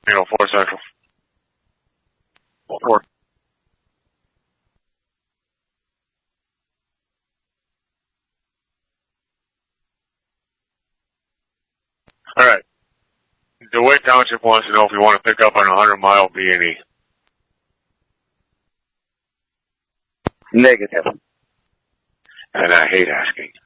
4 Central. 4. Alright. DeWitt Township wants to know if you want to pick up on a 100-mile B&E. Negative. And I hate asking.